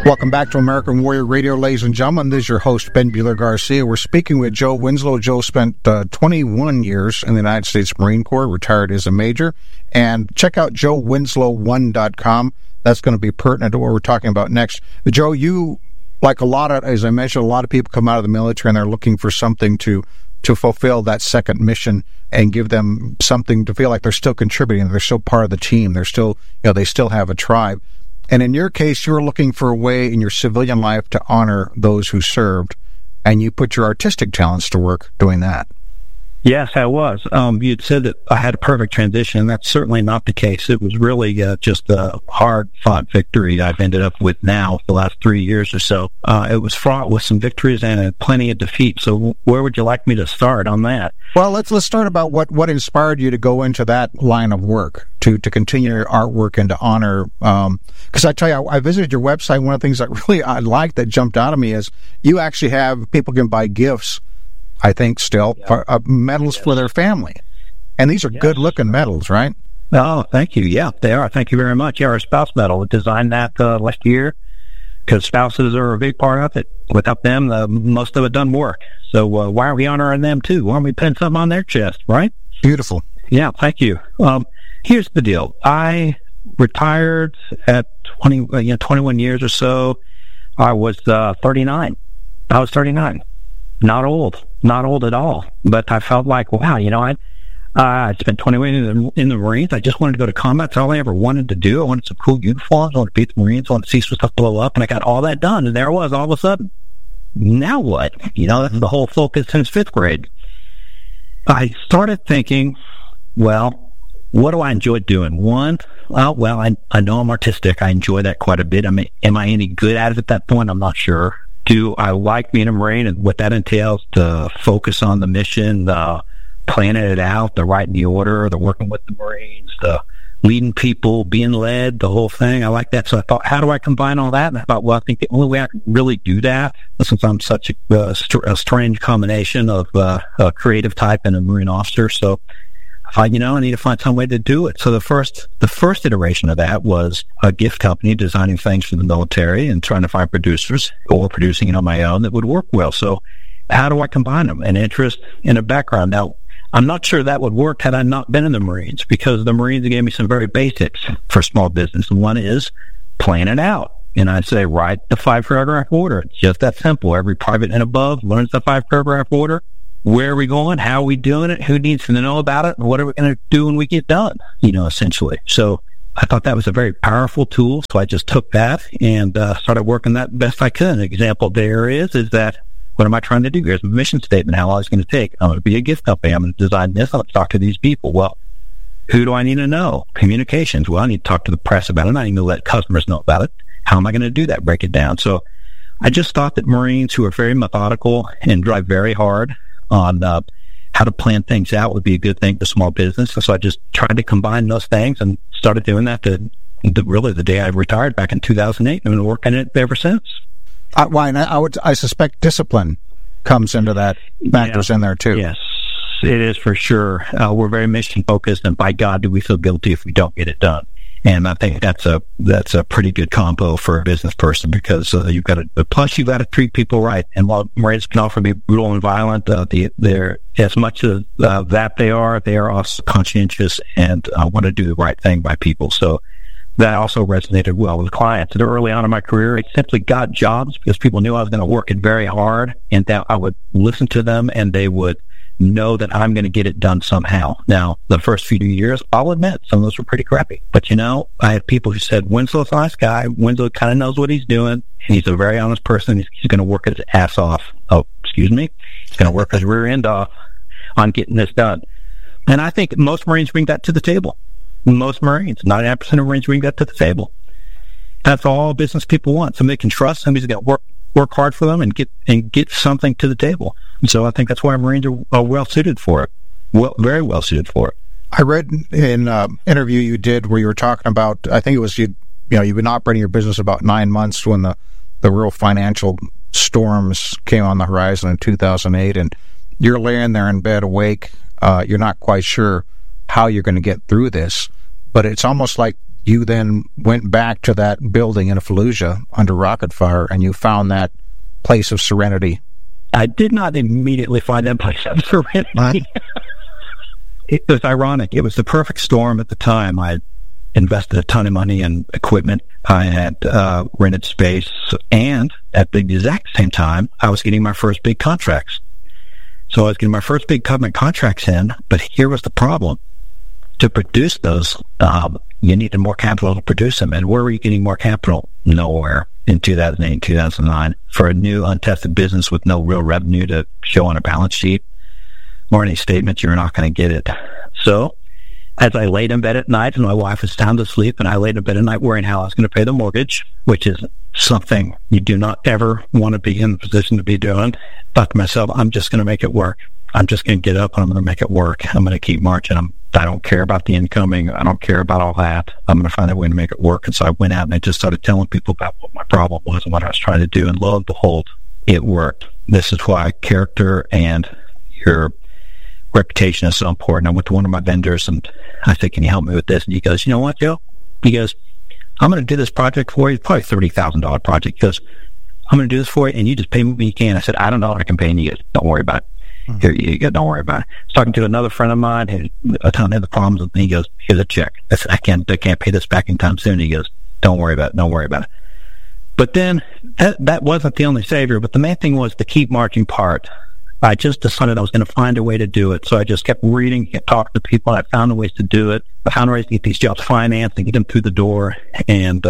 Welcome back to American Warrior Radio, ladies and gentlemen. This is your host, Ben Buehler-Garcia. We're speaking with Joe Winslow. Joe spent 21 years in the United States Marine Corps, retired as a major. And check out joewinslow1.com. That's going to be pertinent to what we're talking about next. Joe, you, like as I mentioned, a lot of people come out of the military and they're looking for something to fulfill that second mission and give them something to feel like they're still contributing, they're still part of the team, they're still, they still have a tribe. And in your case, you're looking for a way in your civilian life to honor those who served, and you put your artistic talents to work doing that. Yes, I was. You'd said that I had a perfect transition, and that's certainly not the case. It was really just a hard-fought victory I've ended up with now for the last 3 years or so. It was fraught with some victories and plenty of defeats. So where would you like me to start on that? Well, let's start about what inspired you to go into that line of work, to continue your artwork and to honor. Because I tell you, I visited your website. One of the things I liked that jumped out of me is you actually have people can buy gifts. I think still, for, medals for their family. And these are good-looking medals, right? Oh, thank you. Yeah, they are. Thank you very much. Yeah, our spouse medal. We designed that last year because spouses are a big part of it. Without them, most of it doesn't work. So why aren't we honoring them, too? Why aren't we putting something on their chest, right? Beautiful. Yeah, thank you. Here's the deal. I retired at 21 years or so. I was 39. I was 39. Not old at all. But I felt like, wow, I spent 21 in the Marines. I just wanted to go to combat. That's all I ever wanted to do. I wanted some cool uniforms. I wanted to beat the Marines. I wanted to see some stuff blow up. And I got all that done. And there it was all of a sudden. Now what? That's the whole focus since 5th grade. I started thinking, well, what do I enjoy doing? One, I know I'm artistic. I enjoy that quite a bit. Am I any good at it at that point? I'm not sure. Do I like being a Marine and what that entails, to focus on the mission, the planning it out, the writing the order, the working with the Marines, the leading people, being led, the whole thing. I like that. So I thought, how do I combine all that? And I thought, well, I think the only way I can really do that, since I'm such a strange combination of a creative type and a Marine officer. So I need to find some way to do it. So the first iteration of that was a gift company designing things for the military and trying to find producers or producing it on my own that would work well. So how do I combine them? An interest and a background. Now, I'm not sure that would work had I not been in the Marines, because the Marines gave me some very basics for small business. And one is plan it out. And I'd say, write the 5-paragraph order. It's just that simple. Every private and above learns the 5-paragraph order. Where are we going? How are we doing it? Who needs to know about it? And what are we going to do when we get done? Essentially. So I thought that was a very powerful tool. So I just took that and started working that best I could. An example there is that, what am I trying to do? Here's my mission statement. How long is it going to take? I'm going to be a gift company. I'm going to design this. I'm going to talk to these people. Well, who do I need to know? Communications. Well, I need to talk to the press about it. I need to let customers know about it. How am I going to do that? Break it down. So I just thought that Marines who are very methodical and drive very hard on how to plan things out would be a good thing for small business. So I just tried to combine those things and started doing that really the day I retired back in 2008. I've been working it ever since. I suspect discipline comes into that, factors in there too. Yes, it is for sure. We're very mission focused, and by God, do we feel guilty if we don't get it done. And I think that's a pretty good combo for a business person, because you've got to treat people right. And while Marines can often be brutal and violent, they're as much as that they are also conscientious and want to do the right thing by people. So that also resonated well with clients. Early on in my career, I simply got jobs because people knew I was going to work it very hard, and that I would listen to them and they would know that I'm going to get it done somehow. Now, the first few years, I'll admit, some of those were pretty crappy. But, I had people who said, Winslow's a nice guy. Winslow kind of knows what he's doing. And he's a very honest person. He's going to work his ass off. Oh, excuse me. He's going to work his rear end off on getting this done. And I think most Marines bring that to the table. Most Marines, 99% of Marines bring that to the table. That's all business people want. Somebody can trust. Somebody's going to work hard for them and get something to the table. So I think that's why Marines are well suited for it. Very well suited for it. I read in an interview you did where you were talking about, I think it was you've been operating your business about 9 months when the real financial storms came on the horizon in 2008, and you're laying there in bed awake. You're not quite sure how you're going to get through this, but it's almost like you then went back to that building in Fallujah under rocket fire, and you found that place of serenity. I did not immediately find that place of serenity. Right. It was ironic. It was the perfect storm at the time. I invested a ton of money in equipment. I had rented space, and at the exact same time, I was getting my first big contracts. So I was getting my first big government contracts in, but here was the problem. To produce those, you needed more capital to produce them. And where were you getting more capital? Nowhere. In 2008 and 2009, for a new untested business with no real revenue to show on a balance sheet or any statements, you're not going to get it. So as I laid in bed at night and my wife was sound asleep, and I laid in bed at night worrying how I was going to pay the mortgage, which is something you do not ever want to be in the position to be doing, thought to myself, I'm just going to make it work. I'm just going to get up and I'm going to make it work. I'm going to keep marching. I don't care about the incoming. I don't care about all that. I'm going to find a way to make it work. And so I went out and I just started telling people about what my problem was and what I was trying to do. And lo and behold, it worked. This is why character and your reputation is so important. I went to one of my vendors and I said, can you help me with this? And he goes, you know what, Joe? He goes, I'm going to do this project for you. It's probably $30,000 project. He goes, I'm going to do this for you and you just pay me when you can. I said, I don't know what I can pay. And he goes, don't worry about it. Here you go, don't worry about it. I was talking to another friend of mine who had a ton of other problems with me. He goes, here's a check. I said, I can't pay this back in time soon. He goes, don't worry about it. But then that wasn't the only savior, but the main thing was the keep marching part. I just decided I was going to find a way to do it. So I just kept reading, kept talking to people. I found ways to do it. I found ways to get these jobs financed and get them through the door. And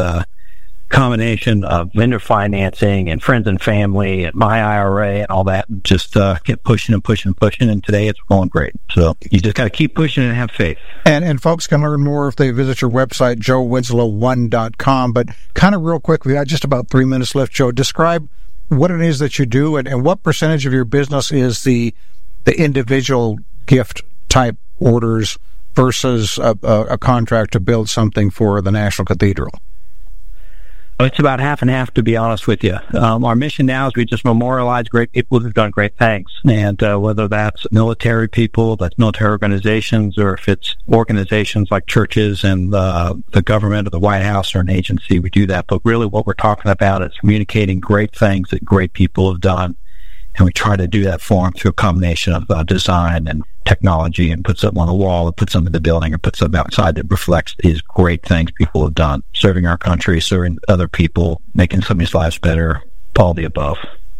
combination of vendor financing and friends and family and my IRA and all that, just kept pushing and pushing and pushing, and today it's going great. So you just got to keep pushing and have faith. And folks can learn more if they visit your website, joewinslow1.com. But kind of real quick, we got just about 3 minutes left. Joe, describe what it is that you do and what percentage of your business is the individual gift type orders versus a contract to build something for the National Cathedral. It's about half and half, to be honest with you. Our mission now is we just memorialize great people who've done great things. And whether that's military people, that's military organizations, or if it's organizations like churches and the government or the White House or an agency, we do that. But really what we're talking about is communicating great things that great people have done. And we try to do that for them through a combination of design and technology, and put something on the wall, or put something in the building, or put something outside that reflects these great things people have done, serving our country, serving other people, making somebody's lives better, all the above.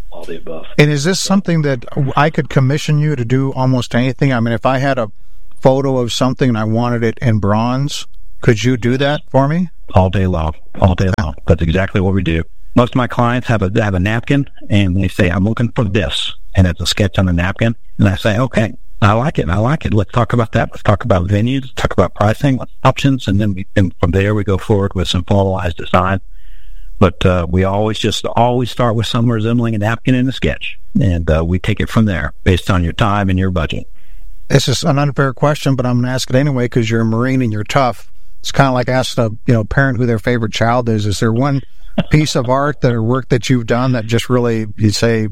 And is this something that I could commission you to do almost anything? I mean, if I had a photo of something and I wanted it in bronze, could you do that for me? All day long. That's exactly what we do. Most of my clients have a napkin, and they say, I'm looking for this. And it's a sketch on the napkin. And I say, okay, I like it. Let's talk about that. Let's talk about venues. Let's talk about pricing, options. And then from there, we go forward with some formalized design. But we always start with something resembling a napkin and a sketch. And we take it from there based on your time and your budget. This is an unfair question, but I'm going to ask it anyway because you're a Marine and you're tough. It's kind of like asking a parent who their favorite child is. Is there one piece of art or work that you've done that just really you say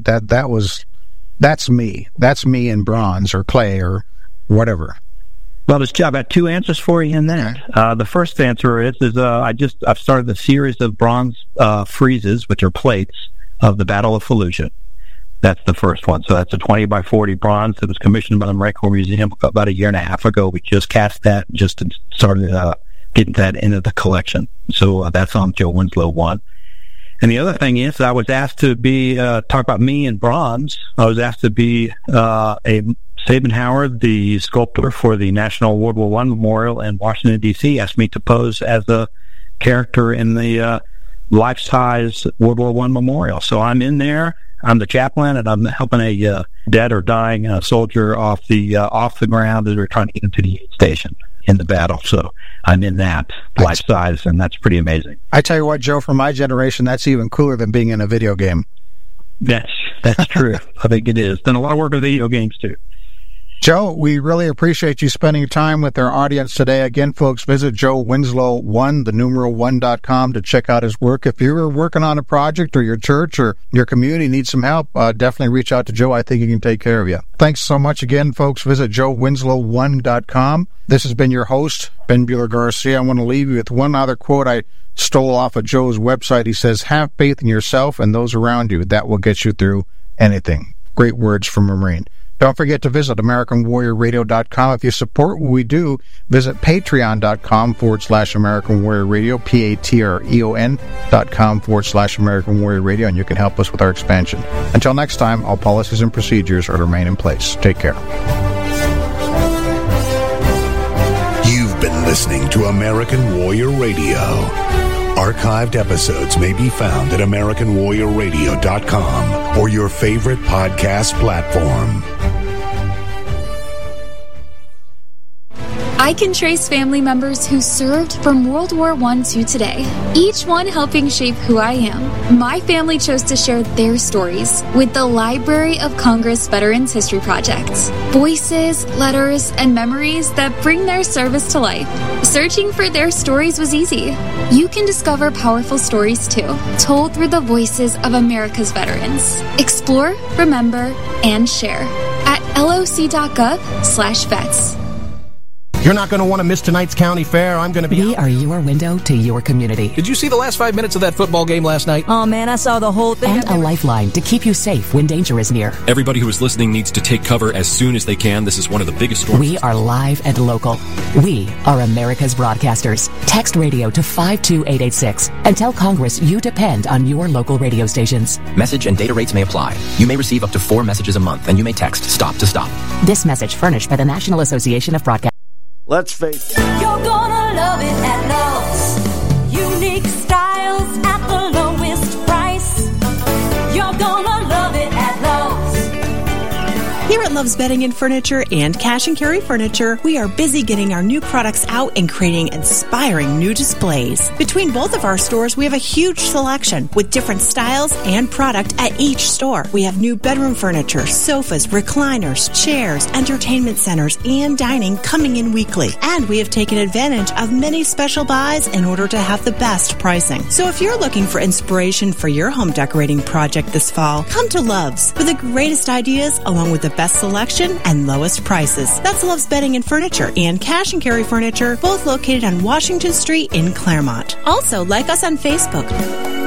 that's me in bronze or clay or whatever? Well, I've got two answers for you in that. The first answer is I've started a series of bronze friezes, which are plates of the Battle of Fallujah. That's the first one. So that's a 20 by 40 bronze that was commissioned by the Marine Corps Museum about a year and a half ago. We just cast that, just started getting that into the collection. So that's on Joe Winslow 1. And the other thing is, I was asked to be, talk about me in bronze. I was asked to be Sabin Howard, the sculptor for the National World War I Memorial in Washington, D.C., asked me to pose as a character in the life-size World War I memorial. So I'm in there. I'm the chaplain, and I'm helping a dead or dying soldier off the ground as we're trying to get him to the station in the battle. So I'm in that life size, and that's pretty amazing. I tell you what, Joe, for my generation, that's even cooler than being in a video game. That's true. I think it is. Done a lot of work with video games too. Joe, we really appreciate you spending time with our audience today. Again, folks, visit joewinslow1 to check out his work. If you're working on a project or your church or your community needs some help, definitely reach out to Joe. I think he can take care of you. Thanks so much again, folks. Visit joewinslow1.com. This has been your host, Ben Bueller Garcia. I want to leave you with one other quote I stole off of Joe's website. He says, have faith in yourself and those around you. That will get you through anything. Great words from a Marine. Don't forget to visit AmericanWarriorRadio.com. If you support what we do, visit Patreon.com/American Warrior Radio, Patreon.com/American Warrior Radio, and you can help us with our expansion. Until next time, all policies and procedures are to remain in place. Take care. You've been listening to American Warrior Radio. Archived episodes may be found at AmericanWarriorRadio.com or your favorite podcast platform. I can trace family members who served from World War I to today, each one helping shape who I am. My family chose to share their stories with the Library of Congress Veterans History Project. Voices, letters, and memories that bring their service to life. Searching for their stories was easy. You can discover powerful stories too, told through the voices of America's veterans. Explore, remember, and share at loc.gov/vets. You're not going to want to miss tonight's county fair. I'm going to be... We are your window to your community. Did you see the last 5 minutes of that football game last night? Oh, man, I saw the whole thing. And a lifeline to keep you safe when danger is near. Everybody who is listening needs to take cover as soon as they can. This is one of the biggest storms. We are live and local. We are America's broadcasters. Text radio to 52886 and tell Congress you depend on your local radio stations. Message and data rates may apply. You may receive up to 4 messages a month, and you may text STOP to STOP. This message furnished by the National Association of Broadcasters. Let's face it. You're gonna love it at Lowe's. Unique styles at the lowest price. You're gonna love it at Lowe's. Here at Love's Bedding and Furniture and Cash and Carry Furniture, we are busy getting our new products out and creating inspiring new displays. Between both of our stores, we have a huge selection with different styles and product at each store. We have new bedroom furniture, sofas, recliners, chairs, entertainment centers, and dining coming in weekly. And we have taken advantage of many special buys in order to have the best pricing. So if you're looking for inspiration for your home decorating project this fall, come to Love's for the greatest ideas along with the best selection and lowest prices. That's Love's Bedding and Furniture and Cash and Carry Furniture, both located on Washington Street in Claremont. Also, like us on Facebook.